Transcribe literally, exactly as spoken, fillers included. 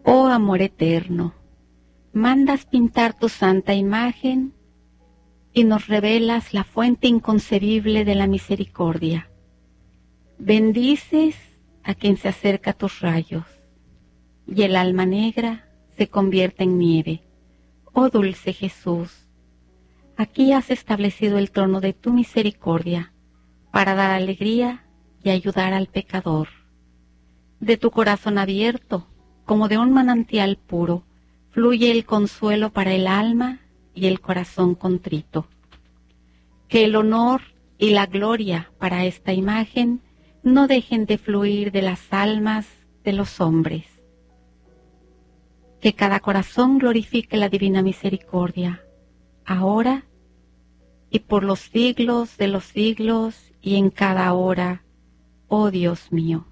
Oh amor eterno, mandas pintar tu santa imagen y nos revelas la fuente inconcebible de la misericordia. Bendices a quien se acerca a tus rayos, y el alma negra se convierte en nieve. Oh dulce Jesús, aquí has establecido el trono de tu misericordia para dar alegría y ayudar al pecador. De tu corazón abierto, como de un manantial puro, fluye el consuelo para el alma y el corazón contrito. Que el honor y la gloria para esta imagen no dejen de fluir de las almas de los hombres. Que cada corazón glorifique la divina misericordia, ahora y por los siglos de los siglos y en cada hora, oh Dios mío.